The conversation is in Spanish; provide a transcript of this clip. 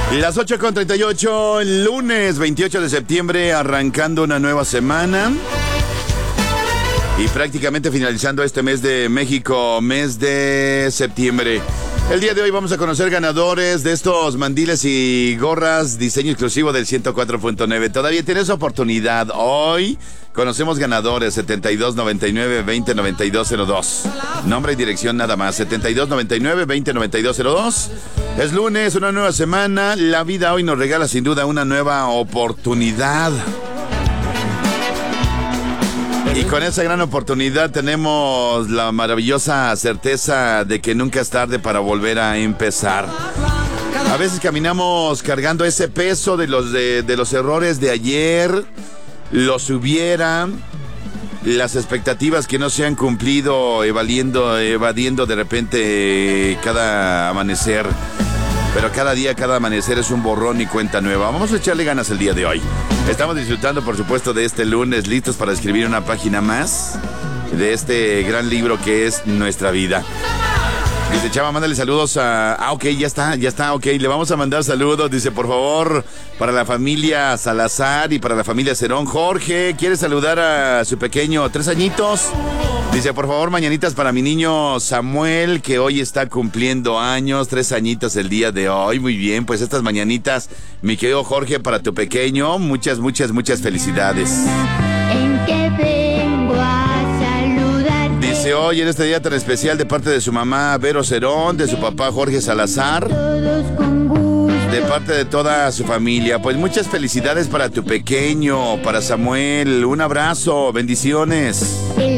Las 8:38, lunes 28 de septiembre, arrancando una nueva semana y prácticamente finalizando este mes de México, mes de septiembre. El día de hoy vamos a conocer ganadores de estos mandiles y gorras, diseño exclusivo del 104.9. Todavía tienes oportunidad. Hoy conocemos ganadores, 7299-209202. Nombre y dirección nada más, 7299-209202. Es lunes, una nueva semana. La vida hoy nos regala sin duda una nueva oportunidad. Y con esa gran oportunidad tenemos la maravillosa certeza de que nunca es tarde para volver a empezar. A veces caminamos cargando ese peso de los errores de ayer, los hubiera, las expectativas que no se han cumplido, evadiendo de repente cada amanecer. Pero cada día, cada amanecer es un borrón y cuenta nueva. Vamos a echarle ganas el día de hoy. Estamos disfrutando, por supuesto, de este lunes, listos para escribir una página más de este gran libro que es Nuestra Vida. Dice Chava, mándale saludos a... ok, ya está, ok. Le vamos a mandar saludos, dice, por favor, para la familia Salazar y para la familia Cerón. Jorge, ¿quiere saludar a su pequeño 3 añitos? Dice, por favor, mañanitas para mi niño Samuel, que hoy está cumpliendo años, 3 añitos el día de hoy. Muy bien, pues estas mañanitas, mi querido Jorge, para tu pequeño, muchas felicidades. En que vengo a saludar. Dice, hoy en este día tan especial de parte de su mamá Vero Cerón, de su papá Jorge Salazar, de parte de toda su familia, pues muchas felicidades para tu pequeño, para Samuel, un abrazo, bendiciones.